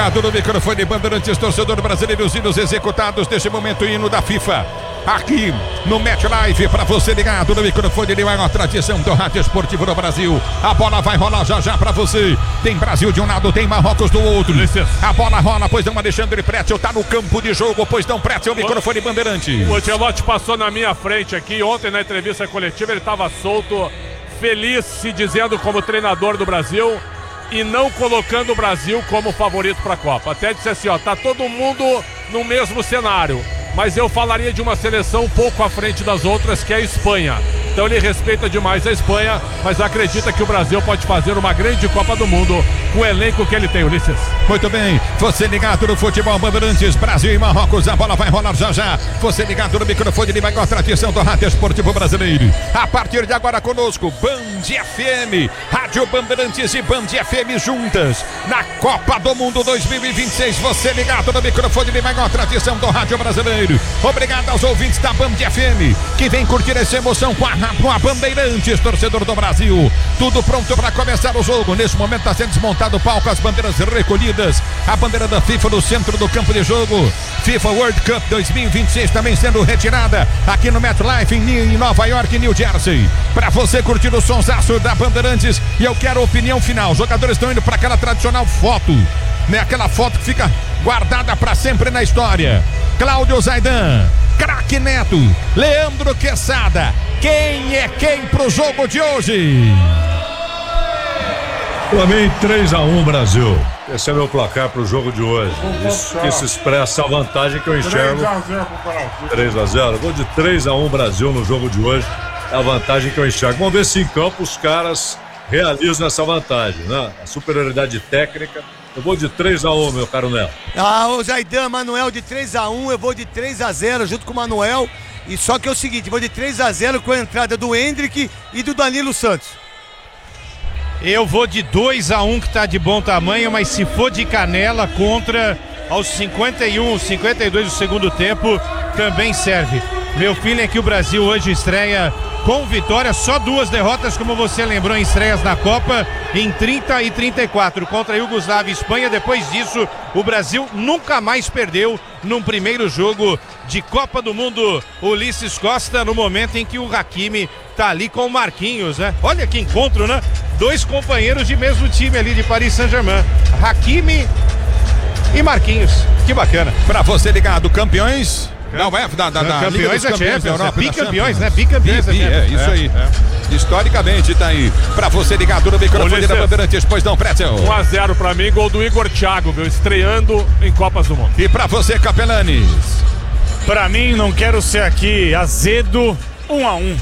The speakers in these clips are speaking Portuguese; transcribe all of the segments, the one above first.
ligado no microfone Bandeirantes, torcedor brasileiro, os hinos executados neste momento, hino da FIFA. Aqui no Match Live, para você ligado no microfone de maior tradição do rádio esportivo no Brasil. A bola vai rolar já já para você. Tem Brasil de um lado, tem Marrocos do outro. A bola rola, pois não, Alexandre Pretzel tá no campo de jogo, pois não, Pretzel, microfone Bandeirantes. O Ancelotti passou na minha frente aqui ontem na entrevista coletiva, ele estava solto, feliz, se dizendo como treinador do Brasil e não colocando o Brasil como favorito para a Copa. Até disse assim, ó, tá todo mundo no mesmo cenário, mas eu falaria de uma seleção um pouco à frente das outras, que é a Espanha. Então ele respeita demais a Espanha, mas acredita que o Brasil pode fazer uma grande Copa do Mundo com o elenco que ele tem, Ulisses. Muito bem, você ligado no futebol Bandeirantes, Brasil e Marrocos, a bola vai rolar já já. Você ligado no microfone de maior tradição do rádio esportivo brasileiro. A partir de agora conosco, Band FM, Rádio Bandeirantes e Band FM juntas na Copa do Mundo 2026. Você ligado no microfone de maior tradição do rádio brasileiro. Obrigado aos ouvintes da Band FM que vem curtir essa emoção com a Bandeirantes, torcedor do Brasil. Tudo pronto para começar o jogo. Nesse momento está sendo desmontado o palco, as bandeiras recolhidas. A bandeira da FIFA no centro do campo de jogo. FIFA World Cup 2026 também sendo retirada aqui no MetLife em Nova York e New Jersey. Para você curtir o sonsaço da Bandeirantes. E eu quero a opinião final. Os jogadores estão indo para aquela tradicional foto, né? Aquela foto que fica guardada para sempre na história. Cláudio Zaidan, craque Neto, Leandro Quesada. Quem é quem pro jogo de hoje? Pra mim, 3-1 Brasil. Esse é meu placar pro jogo de hoje. Isso expressa a vantagem que eu enxergo. 3-0. Vou de 3-1 Brasil no jogo de hoje. É a vantagem que eu enxergo. Vamos ver se em campo os caras realizam essa vantagem, né? A superioridade técnica. Eu vou de 3-1, meu caro Nel. O Zaidan, Manuel de 3-1, eu vou de 3-0 junto com o Manuel. E só que é o seguinte, vou de 3-0 com a entrada do Hendrick e do Danilo Santos. Eu vou de 2-1, que tá de bom tamanho, mas se for de canela contra aos 51, 52 do segundo tempo, também serve. Meu feeling é que o Brasil hoje estreia com vitória, só 2 derrotas, como você lembrou, em estreias na Copa, em 30 e 34, contra a Iugoslávia e Espanha. Depois disso, o Brasil nunca mais perdeu num primeiro jogo de Copa do Mundo. Ulisses Costa, no momento em que o Hakimi tá ali com o Marquinhos, né? Olha que encontro, né? 2 companheiros de mesmo time ali de Paris Saint-Germain, Hakimi e Marquinhos. Que bacana. Pra você ligado, campeões... Não, é da campeões da Champions, Europa, bicampeões, né? Bicampeões da Champions. É, isso aí. Historicamente tá aí. Pra você ligado no microfone da Bandeirantes, pois não, Pretzel. 1-0 pra mim, gol do Igor Thiago, viu? Estreando em Copas do Mundo. E pra você, Capelanes? Pra mim, não quero ser aqui azedo, 1-1.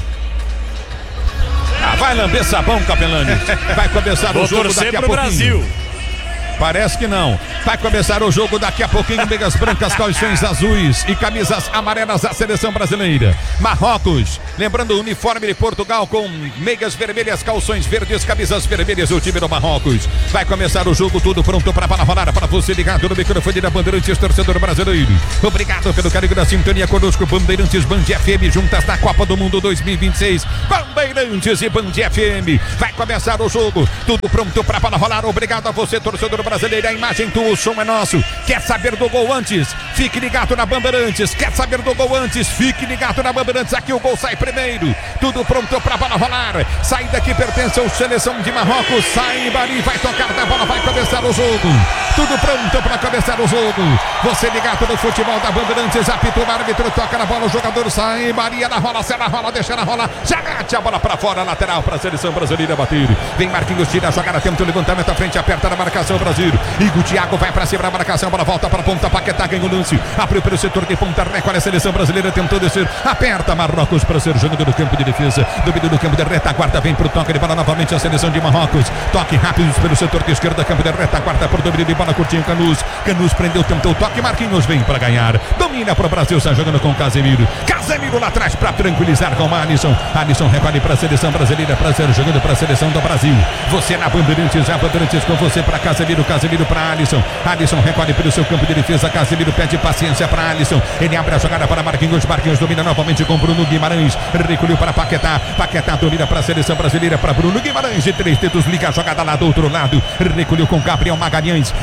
Vai lamber sabão, Capelanes. Vai começar o jogo daqui a pouquinho. Brasil. Parece que não. Vai começar o jogo daqui a pouquinho. Meias brancas, calções azuis e camisas amarelas da seleção brasileira. Marrocos, lembrando o uniforme de Portugal com meias vermelhas, calções verdes, camisas vermelhas, o time do Marrocos. Vai começar o jogo, tudo pronto para rolar, para você ligado no microfone da Bandeirantes, torcedor brasileiro. Obrigado pelo carinho da sintonia conosco. Bandeirantes, Band FM, juntas na Copa do Mundo 2026. Bandeirantes e Band FM. Vai começar o jogo, tudo pronto para rolar. Obrigado a você, torcedor brasileiro. A imagem tua, o som é nosso. Quer saber do gol antes? Fique ligado na Bandeirantes. Quer saber do gol antes? Fique ligado na Bandeirantes. Aqui o gol sai primeiro. Tudo pronto para a bola rolar. Saída que pertence ao seleção de Marrocos. Sai Bari, vai tocar na bola, vai começar o jogo. Tudo pronto para começar o jogo. Você ligado no futebol da Bandeirantes. Apita o árbitro, toca na bola, o jogador sai Bari, ela rola, se ela rola, deixa ela rola. Já bate a bola para fora, lateral para a seleção brasileira bater. Vem Marquinhos, tira a jogada, tenta o levantamento à frente, aperta na marcação Brasil. Igor Thiago vai pra cima da marcação, a bola volta para a ponta, Paquetá ganha o lance, abriu pelo setor de ponta, recolhe a seleção brasileira, tentou descer, aperta Marrocos para ser jogando no campo de defesa, domínio do campo de retaguarda, vem pro toque de bola novamente a seleção de Marrocos, toque rápido pelo setor de esquerda, campo de retaguarda, por domínio de bola curtinho, Canus prendeu, tentou o toque, Marquinhos vem para ganhar, domina pro Brasil, está jogando com Casemiro lá atrás para tranquilizar com Alisson recolhe para a seleção brasileira, para ser jogando para a seleção do Brasil, você na Bandeirantes, a Bandeirantes com você para Casemiro para Alisson recolhe pelo seu campo de defesa, Casemiro pede paciência para Alisson, ele abre a jogada para Marquinhos domina novamente com Bruno Guimarães, recolheu para Paquetá domina para a seleção brasileira, para Bruno Guimarães, de 3 dedos, liga a jogada lá do outro lado, recolheu com Gabriel Magalhães,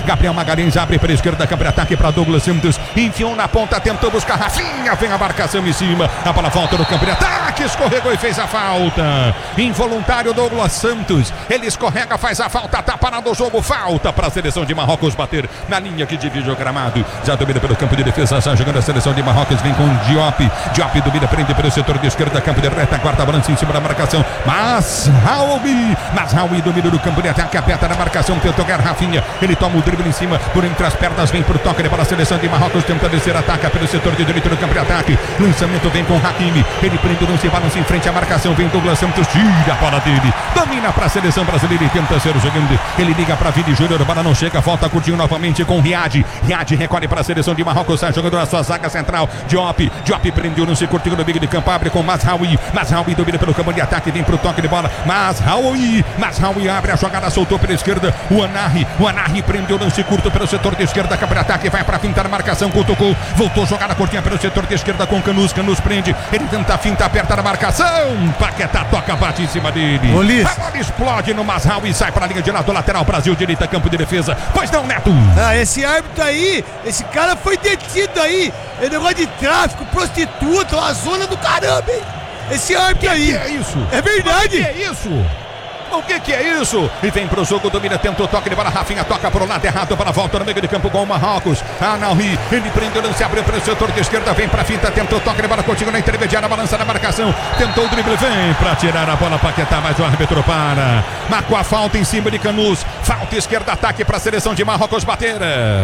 Gabriel Magalhães abre para a esquerda, câmbio ataque para Douglas Santos, enfiou na ponta, tentou buscar Rafinha, vem a marcação em cima, a bola volta no campo de ataque, escorregou e fez a falta. Involuntário Douglas Santos, ele escorrega, faz a falta, tá parado o jogo, falta para a seleção de Marrocos bater na linha que divide o gramado. Já domina pelo campo de defesa, já jogando a seleção de Marrocos, vem com Diop. Diop domina, prende pelo setor de esquerda, campo de reta, quarta balança em cima da marcação. Mazraoui domina no campo de ataque, aperta na marcação, tentou ganhar Rafinha, ele toma o drible em cima, por entre as pernas, vem pro toque para a seleção de Marrocos, tenta descer, ataca pelo setor de direito no campo de ataque. Lançamento vem com Hakimi, ele prende o lance, balança em frente à marcação, vem Douglas Santos, tira a bola dele, domina para a seleção brasileira e tenta ser jogando. Ele liga para Vini Júnior, a bola não chega, volta curtinho novamente com Riad. Riad recolhe para a seleção de Marrocos, sai jogando na sua zaga central. Diop prendeu, não se curtiu no meio de campo, abre com Mazraoui. Mazraoui domina pelo campo de ataque, vem pro toque de bola. Mazraoui abre a jogada, soltou pela esquerda. O Anarri prendeu, não se curto pelo setor de esquerda, campo de ataque, vai para fintar a marcação, cutucou, voltou jogada curtinha pelo setor de esquerda com Canus prende, ele tenta a finta, aperta na marcação. Paquetá toca, bate em cima dele. A bola explode no Mazraoui, sai para a linha de lado lateral, Brasil, direita, campo de defesa. Pois não, Neto? Esse árbitro aí, esse cara foi detido aí. É negócio de tráfico, prostituta, uma zona do caramba, hein? Esse árbitro aí. Que é isso? É verdade. O que é isso? O que é isso? E vem pro jogo, domina, tenta o toque de bola, Rafinha toca pro lado errado, para a volta no meio de campo com o Marrocos. Anahri, ele prende o lance, abriu para o setor de esquerda, vem pra finta, tenta o toque de bola, continua na intermediária, balança na marcação, tentou o drible, vem pra tirar a bola, Paquetá, mas o árbitro para. Marcou a falta em cima de Canus, falta esquerda, ataque para a seleção de Marrocos bater.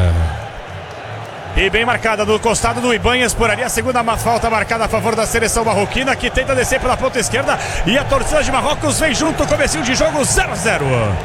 E bem marcada no costado do Ibanhas, por ali a segunda falta marcada a favor da seleção marroquina, que tenta descer pela ponta esquerda, e a torcida de Marrocos vem junto, comecinho de jogo 0-0.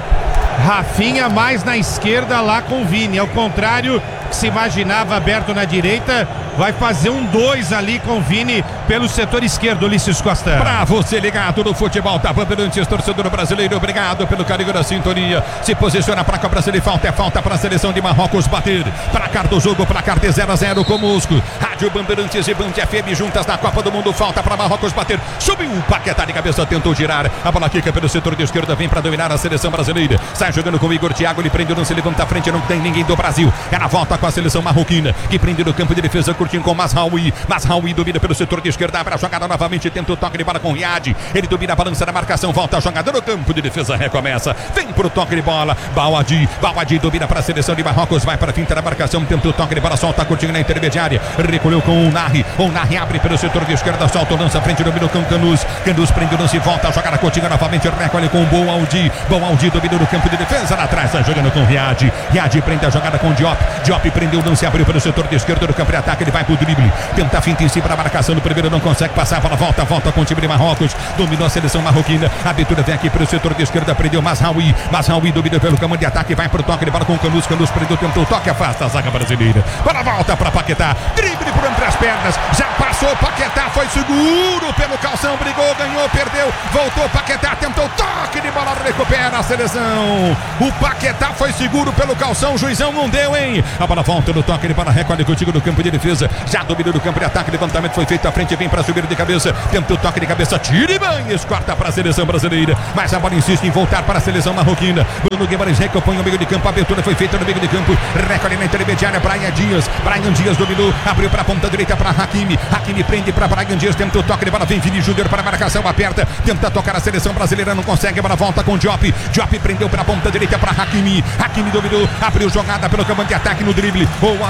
Rafinha mais na esquerda lá com Vini, ao contrário que se imaginava, aberto na direita, vai fazer um 2 ali com Vini pelo setor esquerdo, Ulisses Costa. Pra você ligado no futebol da Bandeirantes, torcedor brasileiro, obrigado pelo carinho da sintonia. Se posiciona pra Copa Brasileira, falta para a seleção de Marrocos bater. Placar do jogo, placar de 0-0 conosco. Rádio Bandeirantes e Band FM juntas na Copa do Mundo, falta para Marrocos bater. Subiu o Paquetá de cabeça, tentou girar. A bola quica pelo setor de esquerda, vem pra dominar a seleção brasileira. Sai jogando com o Igor Thiago, ele prende o lance, levanta a frente, não tem ninguém do Brasil. É na volta com a seleção marroquina, que prende no campo de defesa, curtindo com Mazraoui. Mazraoui domina pelo setor de esquerda, abre a jogada novamente, tenta o toque de bola com Riad. Ele domina a balança da marcação, volta a jogada no campo de defesa, recomeça. Vem pro toque de bola, Bouadi domina para a seleção de Marrocos, vai para a finta da marcação, tenta o toque de bola, solta curtindo na intermediária, recolheu com o Narri. O Narri abre pelo setor de esquerda, solta o lança, frente, domina com Canus prende o lance, volta a jogada curtinha novamente, recolhe com o Bouadi domina no campo de defesa, lá atrás, tá jogando com Riad prende a jogada com Diop prendeu o lance, abriu pelo setor de esquerda do campo de ataque, ele vai pro drible, tenta a finta em cima da marcação, no primeiro não consegue passar, bola volta com o time de Marrocos, dominou a seleção marroquina, a abertura vem aqui pelo setor de esquerda, prendeu Mazraoui domina pelo campo de ataque, vai pro toque de bola com o Canus prendeu, tentou o toque, afasta a zaga brasileira, bola volta pra Paquetá, drible por entre as pernas, já passou, Paquetá foi seguro pelo calção, brigou, ganhou, perdeu, voltou, Paquetá tentou o toque de bola, recupera a seleção, o Paquetá foi seguro pelo calção, o juizão não deu, hein? A bola volta no toque de bola, recolhe contigo no campo de defesa, já dominou no campo de ataque, levantamento foi feito à frente, vem para subir de cabeça, tentou o toque de cabeça, tira Ibanhas, corta para a seleção brasileira, mas a bola insiste em voltar para a seleção marroquina. Bruno Guimarães recompõe o meio de campo, a abertura foi feita no meio de campo, recolhe na intermediária, Brian Dias dominou, abriu para a ponta direita para Hakimi prende para Brian Dias, tentou o toque de bola, vem Vini Júnior para a marcação, aperta, tenta tocar a seleção brasileira, não consegue, a bola volta com Diop prendeu para a ponta direita para Hakimi dominou, abriu jogada pelo campo de ataque no drible, o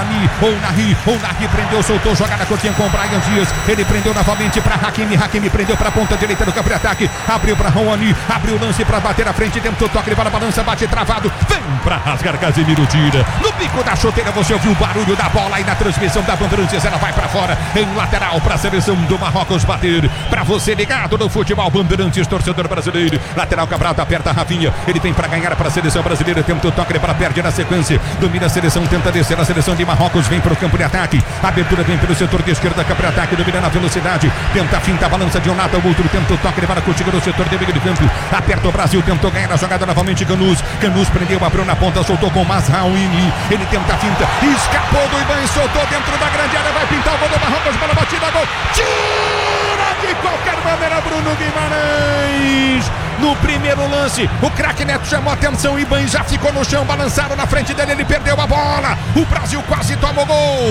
Narri prendeu, soltou jogada curtinha com o Brian Dias, ele prendeu novamente para Hakimi prendeu para a ponta direita do campo de ataque, abriu para Rouani, abriu o lance para bater à frente, tentou o toque de bola, balança, bate travado, vem para rasgar, Casemiro tira, no bico da chuteira você ouviu o barulho da bola aí na transmissão da Bandeirantes, ela vai para fora, em lateral para a seleção do Marrocos bater, para você ligado no futebol Bandeirantes, torcedor brasileiro, lateral Cabral, aperta Rafinha, ele vem para ganhar para a seleção brasileira, tentou o toque de bola, perde na sequência, domina a seleção, tenta descer a seleção de Marrocos, vem para o campo de ataque, a abertura vem pelo setor de esquerda, campo de ataque, domina na velocidade, tenta a finta, balança de um lado ao outro, tenta o toque de bola contigo no setor de meio de campo, aperta o Brasil, tentou ganhar a jogada novamente, Canus prendeu, abriu na ponta, soltou com Mazraoui, ele tenta a finta, escapou do Ibanhas, soltou dentro da grande área, vai pintar o gol do Marrocos, bola batida, gol, tira de qualquer maneira Bruno Guimarães, no primeiro lance. O craque Neto chamou a atenção, o Iban já ficou no chão, balançaram na frente dele, ele perdeu a bola. O Brasil quase toma o gol.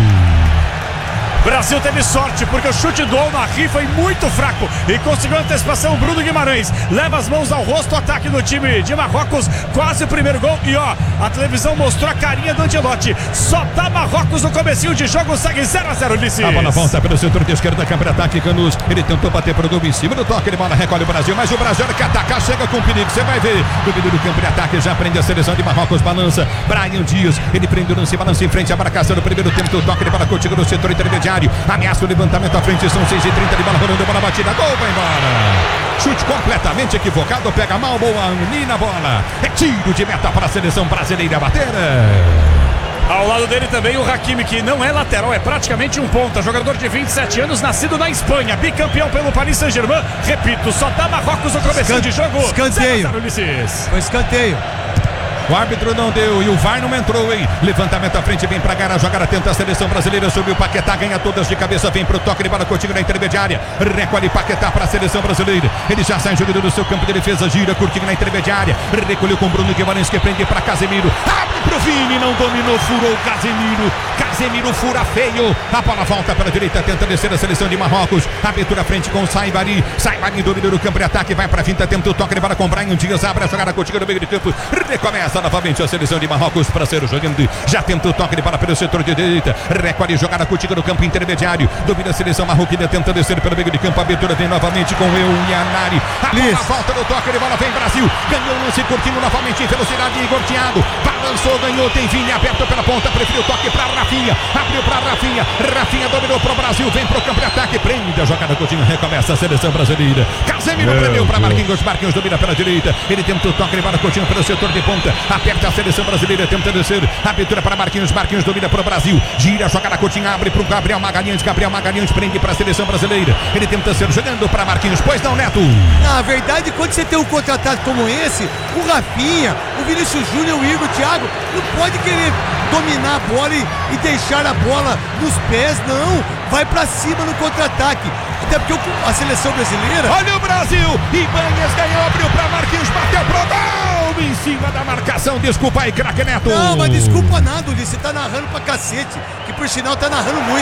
Brasil teve sorte porque o chute do Al-Nahri foi muito fraco e conseguiu a antecipação. Bruno Guimarães leva as mãos ao rosto, ataque do time de Marrocos, quase o primeiro gol. E ó, a televisão mostrou a carinha do Ancelotti. Só tá Marrocos no comecinho de jogo, segue 0-0, Ulisses. A bola volta pelo setor de esquerda, câmera ataque, Canus. Ele tentou bater pro gol em cima do toque de bola, recolhe o Brasil, mas o Brasil quer atacar, chega com perigo, você vai ver. Domínio do campo de ataque, já prende a seleção de Marrocos, balança. Brian Dias, ele prende o lance, balança em frente, a marcação no primeiro tempo do toque de bola, contigo no setor intermediário. Ameaça o levantamento à frente, são 6h30 de bola rolando, bola batida, gol, vai embora. Chute completamente equivocado, pega mal, boa, Nina, bola. É tiro de meta para a seleção brasileira bater. Ao lado dele também o Hakimi, que não é lateral, é praticamente um ponta. Jogador de 27 anos, nascido na Espanha, bicampeão pelo Paris Saint-Germain. Repito, só dá Marrocos no começo de jogo. Escanteio. Foi escanteio. O árbitro não deu e o VAR não entrou, hein? Levantamento à frente, vem pra cá, a jogada tenta a seleção brasileira, subiu Paquetá, ganha todas de cabeça, vem pro toque de bola, Coutinho na intermediária, recolhe Paquetá pra seleção brasileira, ele já sai jogando do seu campo de defesa, gira, Coutinho na intermediária, recolheu com Bruno Guimarães, que prende pra Casemiro, abre pro Vini, não dominou, furou Casemiro fura feio, a bola volta pela direita, tenta descer a seleção de Marrocos, abertura à frente com Saibari domina o campo de ataque, vai pra finta, tenta o toque de bola com Brian Dias, abre a jogada, Coutinho no meio de campo, recomeça novamente a seleção de Marrocos para ser jogando. Já tenta o toque de bola pelo setor de direita. Recolhe jogada contigo no campo intermediário. Domina a seleção marroquina, tenta descer pelo meio de campo. A abertura vem novamente com Yanari. A bola volta no toque de bola, vem Brasil. Ganhou o lance, curtindo novamente em velocidade. Igor Thiago balançou, ganhou. Tem Vini aberto pela ponta. Preferiu o toque para Rafinha. Abriu para Rafinha. Rafinha dominou para o Brasil. Vem para o campo de ataque. Prende a jogada Coutinho. Recomeça a seleção brasileira. Casemiro prendeu para Marquinhos. Marquinhos domina pela direita. Ele tenta o toque de bola Coutinho pelo setor de ponta. Aperta a seleção brasileira, tenta descer, abertura para Marquinhos domina para o Brasil, gira a jogada, Coutinho abre para o Gabriel Magalhães prende para a seleção brasileira, ele tenta ser jogando para Marquinhos, pois não, Neto? Na verdade, quando você tem um contratado como esse, o Rafinha, o Vinícius Júnior, o Igor Thiago, não pode querer dominar a bola e deixar a bola nos pés, não, vai para cima no contra-ataque, até porque a seleção brasileira... Olha o Brasil, Ibanez ganhou, abriu para Marquinhos, bateu pro gol! Em cima da marcação, desculpa aí, craque Neto. Não, mas desculpa nada, Ulisses, você tá narrando pra cacete, que por sinal tá narrando muito.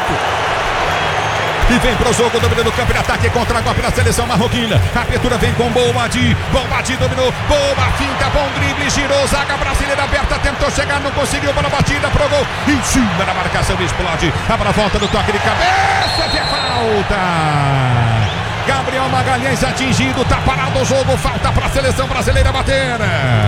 E vem pro jogo, dominando o campo de ataque, contra golpe da seleção marroquina. A abertura vem com Boumadi dominou, boa finta, bom drible, girou, zaga brasileira aberta, tentou chegar, não conseguiu, bola batida pro gol. Em cima da marcação, explode, a bola volta do toque de cabeça, de falta. Gabriel Magalhães atingido, tá parado o jogo, falta para a seleção brasileira bater.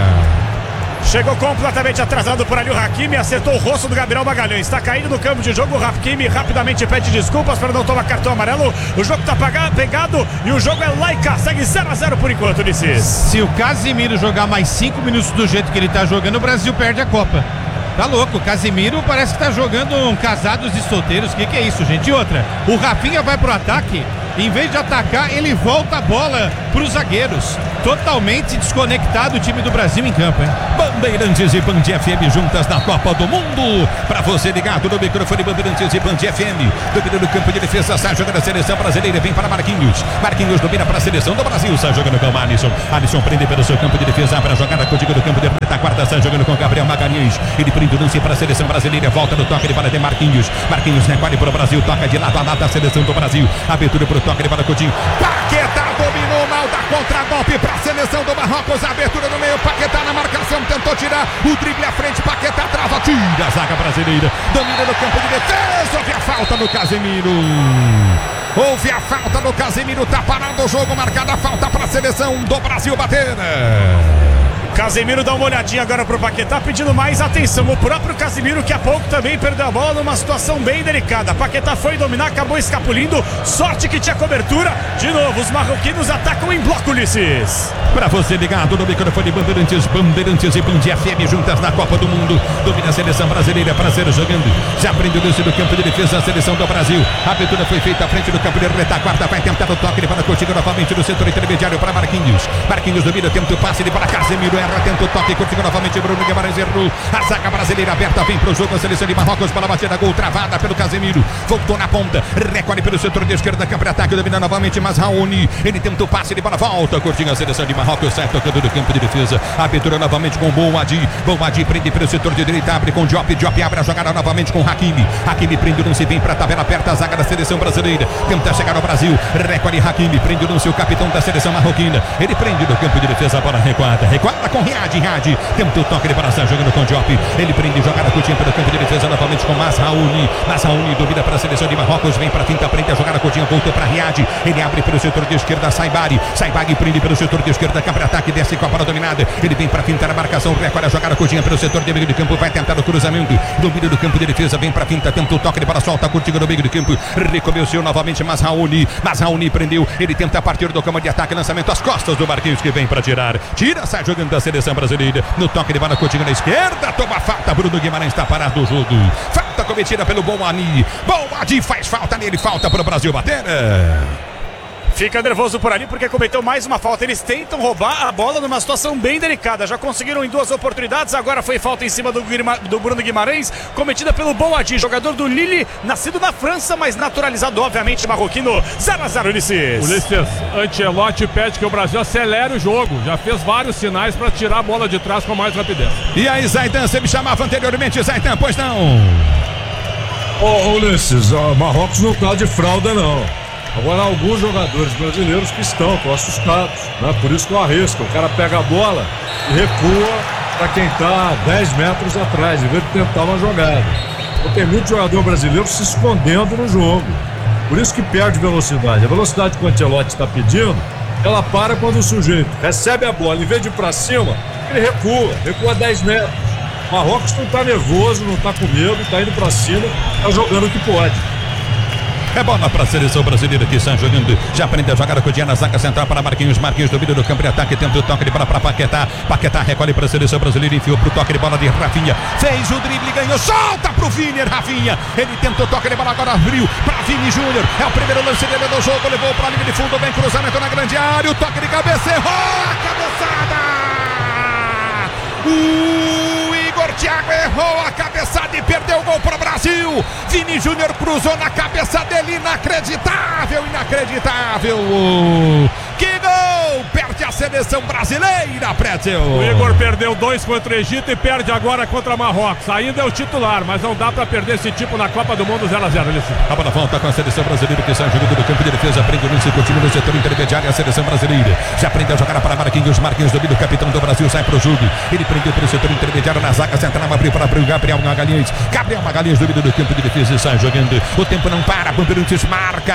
Chegou completamente atrasado por ali o Hakimi, acertou o rosto do Gabriel Magalhães, está caído no campo de jogo, o Hakimi rapidamente pede desculpas para não tomar cartão amarelo, o jogo está pegado e o jogo é laica, segue 0-0 por enquanto, Ulisses. Se o Casemiro jogar mais 5 minutos do jeito que ele está jogando, o Brasil perde a Copa. Tá louco, o Casemiro parece que tá jogando um casados e solteiros, que é isso, gente? E outra, o Rafinha vai pro ataque, em vez de atacar, ele volta a bola pros zagueiros. Totalmente desconectado o time do Brasil em campo, hein? Bandeirantes e Band FM juntas na Copa do Mundo. Pra você ligado no microfone Bandeirantes e Band FM. Domina no campo de defesa, sai jogando a seleção brasileira, vem para Marquinhos. Marquinhos domina para a seleção do Brasil, sai jogando com o Alisson. Alisson prende pelo seu campo de defesa, para a jogada contigo no campo de retaguarda, sai jogando com Gabriel Magalhães. Ele prende o lance para a seleção brasileira, volta no toque de bola de Marquinhos. Marquinhos recolhe para o Brasil, toca de lado a lado a seleção do Brasil. Abertura para o toque de bola Coutinho. Paquetá dominou mal, dá contra-golpe para a seleção do Marrocos. Abertura no meio, Paquetá na marcação, tentou tirar o drible à frente, Paquetá trava, tira a zaga brasileira, domina no campo de defesa. Houve a falta no Casemiro. Houve a falta no Casemiro, tá parado o jogo, marcada a falta para a seleção do Brasil bater. Casemiro dá uma olhadinha agora pro Paquetá, pedindo mais atenção. O próprio Casemiro, que há pouco também perdeu a bola numa situação bem delicada. Paquetá foi dominar, acabou escapulindo. Sorte que tinha cobertura. De novo, os marroquinos atacam em bloco, Ulisses. Pra você ligado no microfone Bandeirantes e Band FM juntas na Copa do Mundo. Domina a seleção brasileira para ser jogando. Já prendeu desse do campo de defesa a seleção do Brasil. A abertura foi feita à frente do campo de retaguarda. Vai tentar o toque, ele para Coutinho novamente no setor intermediário para Marquinhos. Marquinhos domina, tenta o passe, ele para Casemiro. erra, tenta o toque, curtiu novamente Bruno Guimarães, errou. A zaga brasileira aberta, vem pro jogo, a seleção de Marrocos para a batida, gol travada pelo Casemiro, voltou na ponta, recolhe pelo setor de esquerda, campo de ataque, domina novamente, mas Raoni, ele tenta o passe, ele para a volta, curtinho a seleção de Marrocos, sai tocando do campo de defesa, abertura novamente com Boumadi prende pelo setor de direita, abre com Diop abre a jogada novamente com Hakimi prende o lance, vem para a tabela, aperta a zaga da seleção brasileira, tenta chegar ao Brasil, recolhe Hakimi, prende o lance, o capitão da seleção marroquina, ele prende do campo de defesa, a bola recuada com Riad, tenta o toque, ele para jogando com Diop, ele prende jogada curtinha pelo campo de defesa, novamente com Mazraoui domina para a seleção de Marrocos, vem para a finta, prende a jogada curtinha, voltou para Riad, ele abre pelo setor de esquerda, Saibari prende pelo setor de esquerda, câmara ataque, desce com a bola dominada, ele vem para fintar a marcação, recolhe a jogada curtinha pelo setor de meio de campo, vai tentar o cruzamento, domínio do campo de defesa, vem para finta, tenta o toque, ele para solta curtinho no meio de campo, recomeçou novamente Mazraoui prendeu, ele tenta a partir do campo de ataque, lançamento às costas do Marquinhos que vem para tira, sai jogando da seleção brasileira, no toque de bola curtinho na esquerda, toma falta, Bruno Guimarães está parado do jogo, falta cometida pelo Boumadi faz falta nele, falta para o Brasil bater. Fica nervoso por ali porque cometeu mais uma falta. Eles tentam roubar a bola numa situação bem delicada. Já conseguiram em 2 oportunidades. Agora foi falta em cima do Bruno Guimarães, cometida pelo Boumadi, jogador do Lille, nascido na França, mas naturalizado, obviamente, marroquino. 0-0, Ulisses. Ancelotti pede que o Brasil acelere o jogo. Já fez vários sinais para tirar a bola de trás com mais rapidez. E aí, Zaidan, você me chamava anteriormente, Zaidan, pois não? Ulisses, o Marrocos não tá de fralda, não. Agora, alguns jogadores brasileiros que estão assustados, né? Por isso que eu arrisco. O cara pega a bola e recua para quem está 10 metros atrás, em vez de tentar uma jogada. Então, tem muito jogador brasileiro se escondendo no jogo. Por isso que perde velocidade. A velocidade que o Ancelotti está pedindo, ela para quando o sujeito recebe a bola. Em vez de ir para cima, ele recua 10 metros. O Marrocos não está nervoso, não está com medo, está indo para cima, está jogando o que pode. É bola para a seleção brasileira que está jogando. Já aprendeu a jogar com o na zaga central para Marquinhos domina do campo de ataque, tenta o toque de bola para Paquetá recolhe para a seleção brasileira, enfiou para o toque de bola de Rafinha, fez o drible, ganhou, solta para o Vini, Rafinha, ele tenta o toque de bola, agora abriu para Vini Júnior, é o primeiro lance dele no jogo, levou para a linha de fundo, bem cruzamento na grande área, o toque de cabeça, errou a cabeçada, o Igor Thiago errou a cabeçada e perdeu o gol para o Brasil. Vini Júnior cruzou na cabeça dele, inacreditável. Que gol! Perde a seleção brasileira, Pretzel. O Igor perdeu 2 contra o Egito e perde agora contra Marrocos. Ainda é o titular, mas não dá para perder esse tipo na Copa do Mundo. 0-0. A bola volta com a seleção brasileira que está jogando no campo de defesa. Prende o lance, continua no setor intermediário. A seleção brasileira já aprendeu a jogar para Marquinhos domina o capitão do Brasil, sai para o jogo. Ele prendeu pelo setor intermediário na zaga central, abriu para Gabriel Magalhães. Gabriel Magalhães domina do campo de defesa e sai jogando. O tempo não para, Bandeirantes marca.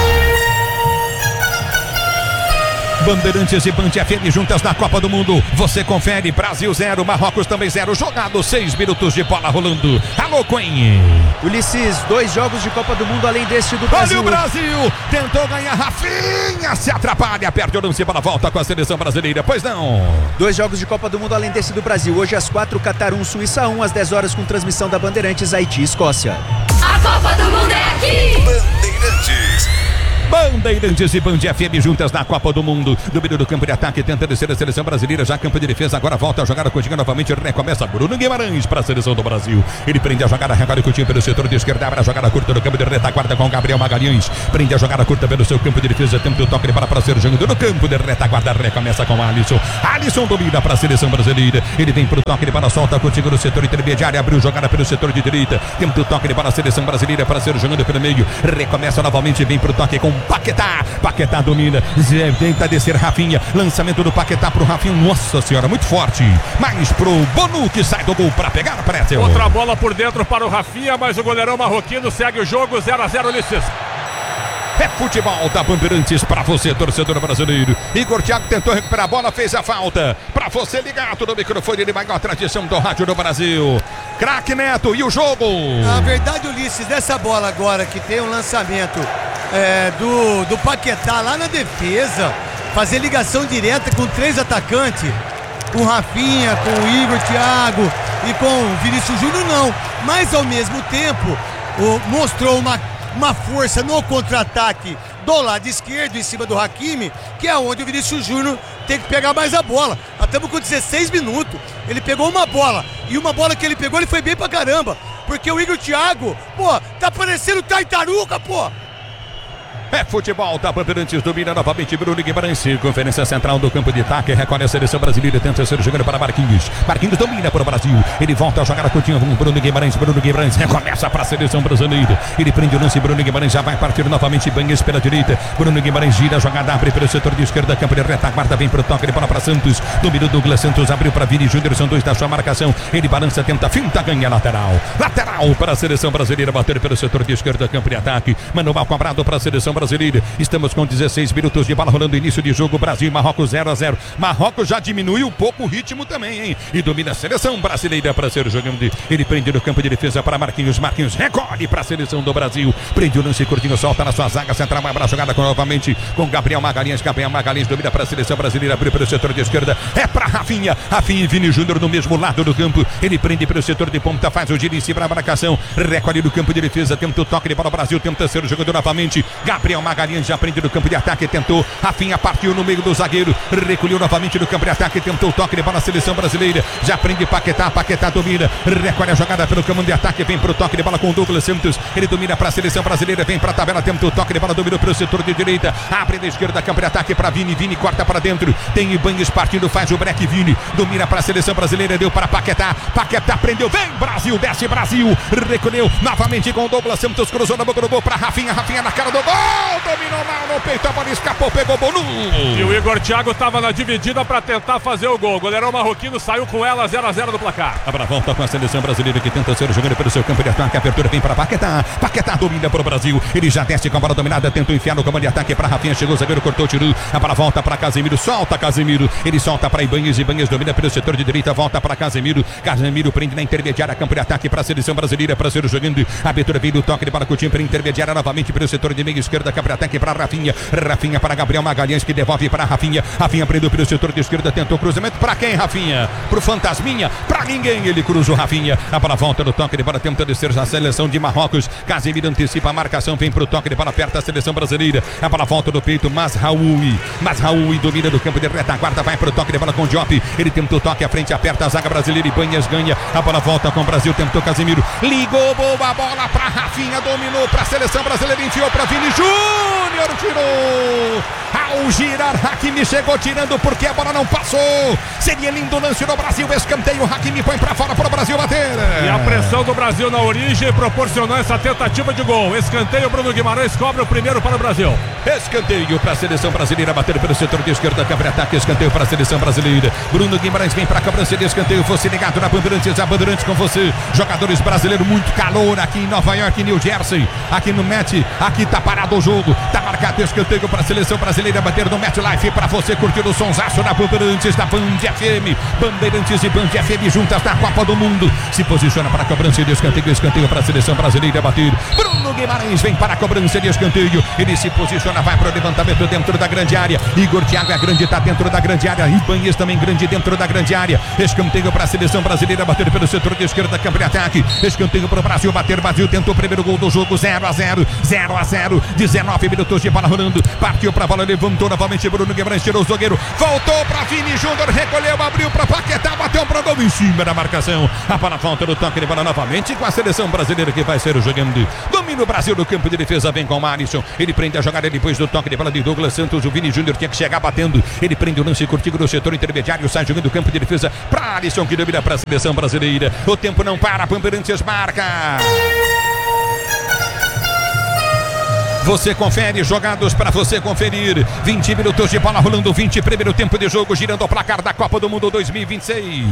Bandeirantes e Band FM juntas na Copa do Mundo. Você confere, Brasil 0, Marrocos também 0. Jogado 6 minutos de bola rolando. Alô, Quen. Ulisses, 2 jogos de Copa do Mundo além deste do Brasil. Olha o Brasil, tentou ganhar, Rafinha se atrapalha, perde o lance para a volta com a seleção brasileira, pois não. 2 jogos de Copa do Mundo além deste do Brasil. Hoje às 4, Catar 1, Suíça 1, às 10 horas com transmissão da Bandeirantes, Haiti e Escócia. A Copa do Mundo é aqui. Bandeirantes e Band FM juntas na Copa do Mundo. Domínio do campo de ataque, tenta descer a seleção brasileira, já campo de defesa, agora volta a jogar a Coutinho novamente, recomeça Bruno Guimarães para a seleção do Brasil. Ele prende a jogada, recolhe o Coutinho pelo setor de esquerda, abre a jogada curta no campo de retaguarda com Gabriel Magalhães, prende a jogada curta pelo seu campo de defesa, tenta o toque de bola para ser jogando no campo de retaguarda, recomeça com Alisson domina para a seleção brasileira, ele vem para o toque de bola, solta Coutinho no setor intermediário, abriu jogada pelo setor de direita, tenta o toque de bola, a seleção brasileira para ser jogando pelo meio, recomeça novamente, vem para o toque com Paquetá domina, tenta descer Rafinha, lançamento do Paquetá pro Rafinha, nossa senhora, muito forte, mais pro Bonu que sai do gol para pegar a Pretzel. Outra bola por dentro para o Rafinha, mas o goleirão marroquino segue o jogo, 0-0, Ulisses. É futebol da Bandeirantes para você, torcedor brasileiro. Igor Thiago tentou recuperar a bola, fez a falta. Para você ligado no microfone de maior tradição do rádio do Brasil. Craque Neto, e o jogo? Na verdade, Ulisses, dessa bola agora que tem um lançamento do Paquetá lá na defesa, fazer ligação direta com 3 atacantes, com Rafinha, com o Igor Thiago e com o Vinícius Júnior, não. Mas ao mesmo tempo mostrou uma força no contra-ataque do lado esquerdo, em cima do Hakimi, que é onde o Vinícius Júnior tem que pegar mais a bola. Estamos com 16 minutos. Ele pegou uma bola, e uma bola que ele pegou, ele foi bem pra caramba. Porque o Igor Thiago, pô, tá parecendo tartaruga, pô. É futebol, da Bandeirantes, domina novamente Bruno Guimarães, conferência central do campo de ataque, recolhe a seleção brasileira, tenta ser jogando para Marquinhos domina para o Brasil, ele volta a jogar a curtinha, Bruno Guimarães recomeça para a seleção brasileira, ele prende o lance, Bruno Guimarães já vai partir novamente, Banhas pela direita, Bruno Guimarães gira a jogada, abre pelo setor de esquerda, campo de retaguarda, vem para o toque, ele bola para Santos, dominou Douglas Santos, abriu para Vini Júnior, são dois da sua marcação, ele balança, tenta, finta, ganha lateral para a seleção brasileira, bater pelo setor de esquerda, campo de ataque, manual cobrado para a seleção brasileira. Estamos com 16 minutos de bola rolando, início de jogo, Brasil e Marrocos 0-0. Marrocos já diminuiu um pouco o ritmo também, hein? E domina a seleção brasileira para ser jogando. Ele prende no campo de defesa para Marquinhos recolhe para a seleção do Brasil. Prende o lance curtinho, solta na sua zaga central, vai para a jogada novamente com Gabriel Magalhães domina para a seleção brasileira, abriu pelo setor de esquerda, é para Rafinha e Vini Júnior no mesmo lado do campo. Ele prende pelo setor de ponta, faz o giro em cima da marcação, recolhe no campo de defesa, tenta o toque de bola, Brasil tenta ser jogando novamente. Gabriel Magalhães já prende no campo de ataque, tentou, Rafinha partiu no meio do zagueiro, recolheu novamente no campo de ataque, tentou o toque de bola na seleção brasileira, já prende Paquetá domina, recolhe a jogada pelo campo de ataque, vem pro toque de bola com o Douglas Santos, ele domina para a seleção brasileira, vem para a tabela, tentou o toque de bola, dominou pelo setor de direita, abre da esquerda, campo de ataque para Vini corta para dentro, tem Ibanez partindo, faz o break, Vini, domina para a seleção brasileira, deu para Paquetá prendeu, vem Brasil, desce Brasil, recolheu novamente com o Douglas Santos, cruzou na boca do gol para Rafinha na cara do gol, dominou mal no peito, a bola escapou, pegou Bonu. E o Igor Thiago tava na dividida para tentar fazer o gol. O goleirão marroquino saiu com ela 0-0 do placar. Abra a volta com a seleção brasileira que tenta ser jogando pelo seu campo de ataque. A abertura vem para Paquetá domina para o Brasil. Ele já desce com a bola dominada, tenta enfiar no comando de ataque para Rafinha. Chegou o zagueiro, cortou o tiro. A bola volta para Casemiro, solta Casemiro. Ele solta para Ibanez domina pelo setor de direita, volta para Casemiro prende na intermediária, campo de ataque para a seleção brasileira para ser jogando. A abertura vem do toque de bola com o time para intermediária novamente pelo setor de meio esquerda, campo de ataque para Rafinha para Gabriel Magalhães que devolve para Rafinha prendeu pelo setor de esquerda, tentou cruzamento para quem, Rafinha? Pro Fantasminha? Para ninguém, ele cruza o Rafinha, a bola volta no toque de bola, tenta descer a seleção de Marrocos, Casemiro antecipa a marcação, vem pro toque de bola perto da seleção brasileira, a bola volta do peito, Mazraoui domina do campo de retaguarda, vai pro toque de bola com Diop, ele tentou toque à frente, aperta a zaga brasileira e Banhas ganha, a bola volta com o Brasil, tentou Casemiro, ligou, boa bola para Rafinha, dominou para a seleção brasileira, enfiou para Vini Júnior, tirou, ao girar Hakimi chegou tirando porque a bola não passou, seria lindo o lance do Brasil, escanteio, Hakimi põe para fora para o Brasil bater. E a pressão do Brasil na origem proporcionou essa tentativa de gol, escanteio, Bruno Guimarães cobra o primeiro para o Brasil. Escanteio para a seleção brasileira, bater pelo setor de esquerda, campo de ataque, escanteio para a seleção brasileira, Bruno Guimarães vem para a cobrança de escanteio, você ligado na Bandeirantes, a Bandeirantes com você, jogadores brasileiros, muito calor aqui em Nova York, New Jersey, aqui no match, aqui tá parado o jogo, tá marcado escanteio para a seleção brasileira, bater no Match Life para você curtir o sonsaço na Bandeirantes, da Band FM, Bandeirantes e Band FM juntas na Copa do Mundo, se posiciona para a cobrança de escanteio para a seleção brasileira bater, Bruno Guimarães vem para a cobrança de escanteio, ele se posiciona, vai para o levantamento dentro da grande área, Igor Thiago é grande, tá dentro da grande área, Ibanez também grande dentro da grande área, escanteio para a seleção brasileira bater pelo setor de esquerda, campo de ataque, escanteio para o Brasil bater, Brasil tentou o primeiro gol do jogo, 0-0, 19 minutos de bola rolando, partiu para a bola, levantou novamente Bruno Guimarães, tirou o zagueiro, voltou para Vini Júnior, recolheu, abriu para Paquetá, bateu para o gol em cima da marcação, a bola volta no toque de bola novamente com a seleção brasileira que vai ser o jogando, domina o Brasil no campo de defesa, vem com o Alisson, ele prende a jogada depois do toque de bola de Douglas Santos, o Vini Júnior tinha que chegar batendo, ele prende o lance curtido no setor intermediário, sai jogando o campo de defesa para Alisson que domina para a seleção brasileira, o tempo não para, Bandeirantes marca. Você confere, jogados para você conferir. 20 minutos de bola rolando, 20 primeiro tempo de jogo, girando o placar da Copa do Mundo 2026.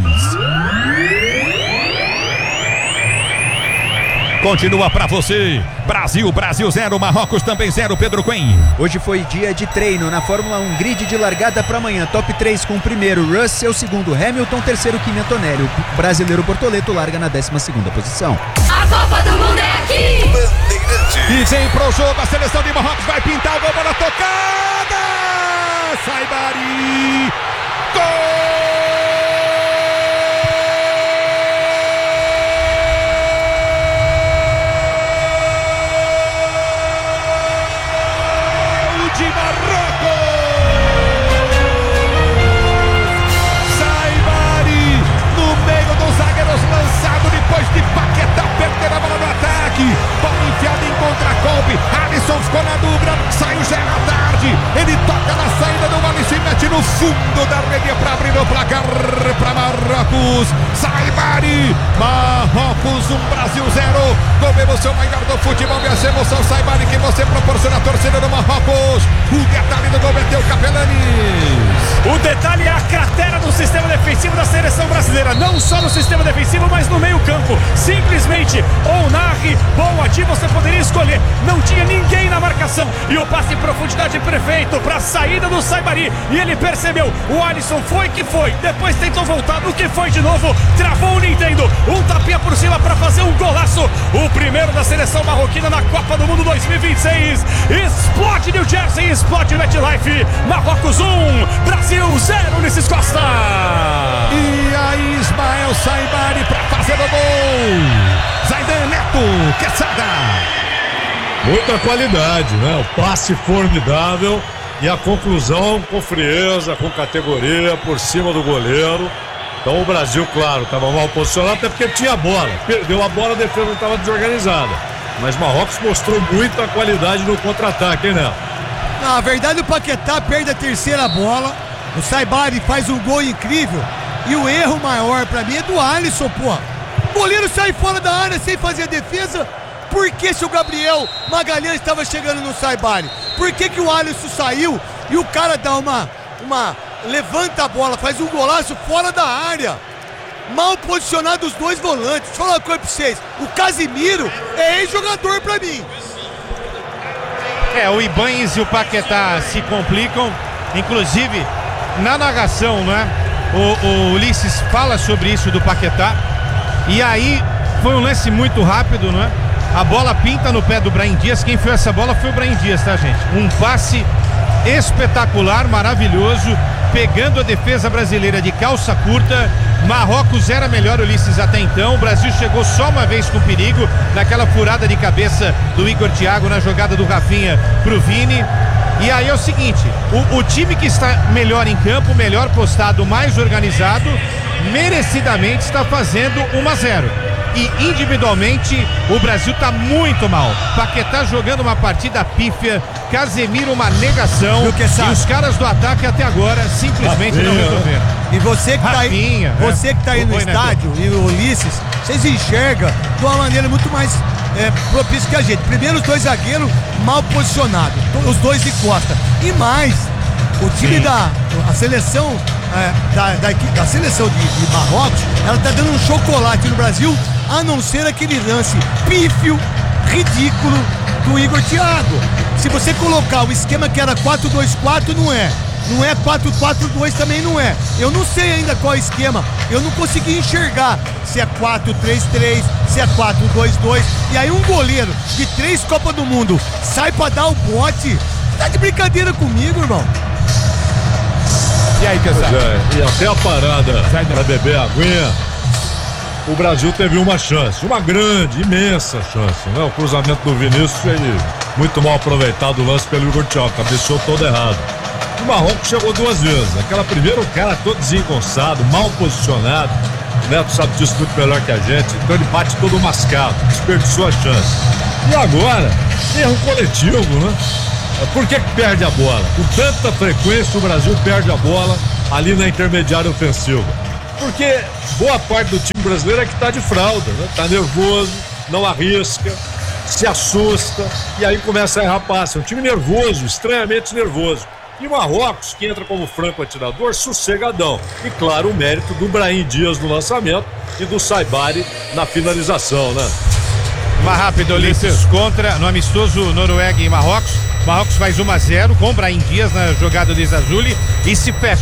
Continua para você. Brasil 0, Marrocos também 0, Pedro Quen. Hoje foi dia de treino na Fórmula 1, grid de largada para amanhã. Top 3 com o primeiro Russell, segundo Hamilton, terceiro Kimi Antonelli. O brasileiro Bortoleto larga na 12ª posição. A Copa do Mundo é aqui! E vem pro jogo, a seleção de Marrocos vai pintar o gol, bola tocada! Sai Bari! Gol! fundo da rede para abrir o placar para Marrocos. Saibari, Marrocos 1, Brasil 0. Com emoção maior do futebol, essa emoção, Saibari, que você proporciona a torcida do Marrocos. O detalhe do gol é o Capelanes. O detalhe é a cratera do sistema defensivo da seleção brasileira. Não só no sistema defensivo, mas no meio campo. Simplesmente, ou Narri, bom Adi, você poderia escolher. Não tinha ninguém na marcação. E o passe em profundidade perfeito para a saída do Saibari. E ele percebeu, o Alisson foi que foi. Depois tentou voltar, no que foi de novo. Travou o Nintendo. Um tapinha por cima para fazer um golaço. O primeiro da seleção marroquina na Copa do Mundo 2026. Explode New Jersey, explode MetLife. Marrocos 1, Brasil 0, Ulisses Costa. E aí Ismael Saibari para fazer o gol. Zaidan Neto, Quesada. Muita qualidade, né? O passe formidável e a conclusão com frieza, com categoria, por cima do goleiro. Então o Brasil, claro, estava mal posicionado, até porque tinha a bola. Perdeu a bola, a defesa não estava desorganizada. Mas Marrocos mostrou muita qualidade no contra-ataque, hein, né? Na verdade, o Paquetá perde a terceira bola. O Saibari faz um gol incrível. E o erro maior pra mim é do Alisson, pô. O goleiro sai fora da área sem fazer a defesa. Por que, se o Gabriel Magalhães estava chegando no Saibari? Por que o Alisson saiu e o cara dá uma levanta a bola, faz um golaço fora da área? Mal posicionado os dois volantes. Deixa eu falar uma coisa pra vocês. O Casimiro é ex-jogador pra mim. O Ibañez e o Paquetá se complicam. Inclusive, na narração, né? O Ulisses fala sobre isso do Paquetá. E aí, foi um lance muito rápido, né? A bola pinta no pé do Brahim Dias. Quem fez essa bola foi o Brahim Dias, tá, gente? Um passe espetacular, maravilhoso, pegando a defesa brasileira de calça curta. Marrocos era melhor, Ulisses, até então. O Brasil chegou só uma vez com perigo, naquela furada de cabeça do Igor Thiago na jogada do Rafinha pro Vini. E aí é o seguinte, o time que está melhor em campo, melhor postado, mais organizado, merecidamente está fazendo 1-0. E individualmente o Brasil está muito mal. Paquetá jogando uma partida pífia, Casemiro uma negação, e os caras do ataque até agora simplesmente não resolveram. E você que Rafinha, tá aí no estádio, e o Ulisses, vocês enxergam de uma maneira muito mais propícia que a gente. Primeiro, os dois zagueiros mal posicionados, os dois de costa. E mais, o time a seleção da seleção de Marrocos, ela tá dando um chocolate no Brasil, a não ser aquele lance pífio, ridículo do Igor Thiago. Se você colocar o esquema que era 4-2-4, não é 4-4-2, também não é. Eu não sei ainda qual é o esquema, eu não consegui enxergar se é 4-3-3, se é 4-2-2. E aí um goleiro de 3 Copas do Mundo sai pra dar o bote. Tá de brincadeira comigo, irmão? E aí, e até a parada para beber a aguinha, o Brasil teve uma chance, uma grande, imensa chance, né? O cruzamento do Vinícius foi muito mal aproveitado, o lance pelo Igor Thiago, cabeceou todo errado. O Marrocos chegou 2 vezes. Aquela primeira, o cara todo desengonçado, mal posicionado. O Neto sabe disso muito melhor que a gente. Então ele bate todo mascado, desperdiçou a chance. E agora, erro coletivo, né? Por que perde a bola? Com tanta frequência o Brasil perde a bola ali na intermediária ofensiva. Porque boa parte do time brasileiro é que tá de fralda, né? Tá nervoso, não arrisca, se assusta e aí começa a errar passe. É um time nervoso, estranhamente nervoso. E o Marrocos, que entra como franco atirador, sossegadão. E claro, o mérito do Brahim Dias no lançamento e do Saibari na finalização, né? Mais rápido, Ulisses, no amistoso Noruega e Marrocos. Marrocos faz 1-0 com o Brahim Dias na jogada do Zazuli e se fecha